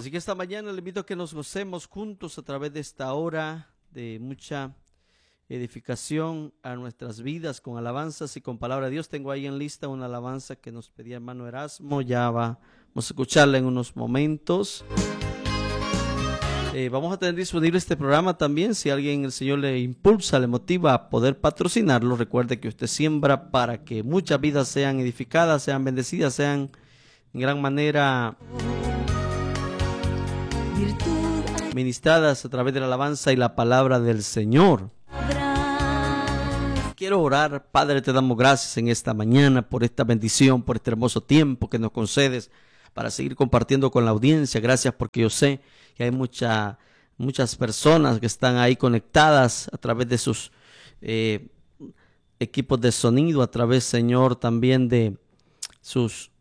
Así que esta mañana le invito a que nos gocemos juntos a través de esta hora de mucha edificación a nuestras vidas con alabanzas y con palabra de Dios. Tengo ahí en lista una alabanza que nos pedía hermano Erasmo, ya vamos a escucharla en unos momentos. Vamos a tener disponible este programa también, si alguien el Señor le impulsa, le motiva a poder patrocinarlo. Recuerde que usted siembra para que muchas vidas sean edificadas, sean bendecidas, sean en gran manera ministradas a través de la alabanza y la palabra del Señor. Quiero orar. Padre, te damos gracias en esta mañana por esta bendición, por este hermoso tiempo que nos concedes para seguir compartiendo con la audiencia. Gracias porque yo sé que hay muchas personas que están ahí conectadas a través de sus equipos de sonido, a través, Señor, también de sus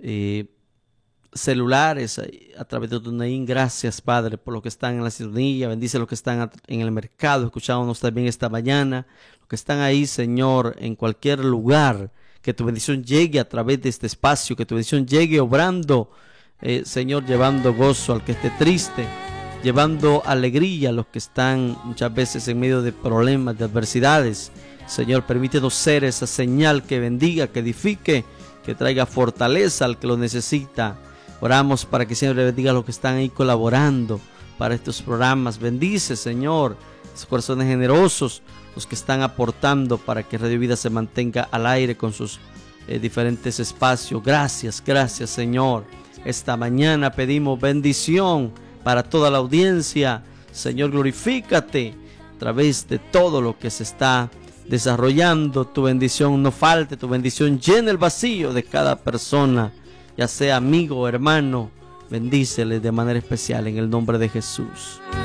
celulares, a través de TuneIn. Gracias, Padre, por los que están en la sintonía. Bendice a los que están en el mercado, escuchándonos también esta mañana. Los que están ahí, Señor, en cualquier lugar. Que tu bendición llegue a través de este espacio, que tu bendición llegue obrando, Señor, llevando gozo al que esté triste, llevando alegría a los que están muchas veces en medio de problemas, de adversidades. Señor, permítenos ser esa señal que bendiga, que edifique, que traiga fortaleza al que lo necesita. Oramos para que siempre bendiga a los que están ahí colaborando para estos programas. Bendice, Señor, esos corazones generosos, los que están aportando para que Radio Vida se mantenga al aire con sus diferentes espacios. Gracias, gracias, Señor. Esta mañana pedimos bendición para toda la audiencia. Señor, glorifícate a través de todo lo que se está desarrollando. Tu bendición no falte, tu bendición llena el vacío de cada persona, ya sea amigo o hermano. Bendíceles de manera especial en el nombre de Jesús.